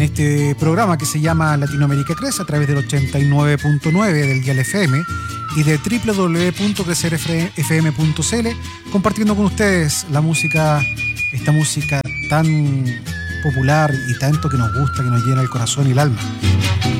Este programa que se llama Latinoamérica Crece a través del 89.9 del dial FM y de www.crecerfm.cl, compartiendo con ustedes la música, tan popular y tanto que nos gusta, que nos llena el corazón y el alma.